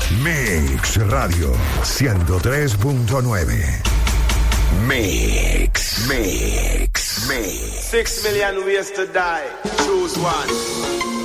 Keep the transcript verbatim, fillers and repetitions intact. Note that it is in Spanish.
Mix Radio ciento tres punto nueve. Mix, Mix, Mix. Six million ways to die. Choose one.